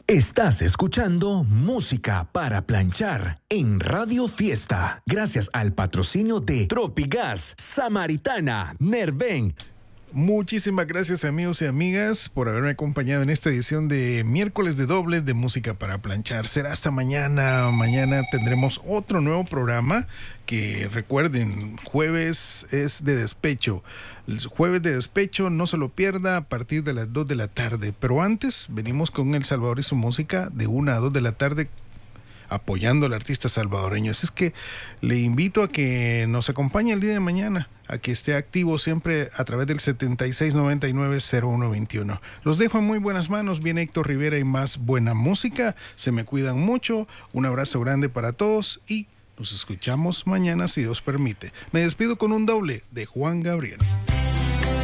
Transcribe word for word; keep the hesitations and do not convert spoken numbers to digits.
Estás escuchando Música para Planchar en Radio Fiesta, gracias al patrocinio de Tropigas, Samaritana, Nerven. Muchísimas gracias, amigos y amigas, por haberme acompañado en esta edición de miércoles de dobles de Música para Planchar. Será hasta mañana. Mañana tendremos otro nuevo programa que, recuerden, jueves es de despecho. El jueves de despecho, no se lo pierda, a partir de las dos de la tarde. Pero antes, venimos con El Salvador y su música de una a dos de la tarde, apoyando al artista salvadoreño. Así es que le invito a que nos acompañe el día de mañana, a que esté activo siempre a través del setenta y seis noventa y nueve cero uno veintiuno. Los dejo en muy buenas manos. Viene Héctor Rivera y más buena música. Se me cuidan mucho. Un abrazo grande para todos y nos escuchamos mañana si Dios permite. Me despido con un doble de Juan Gabriel.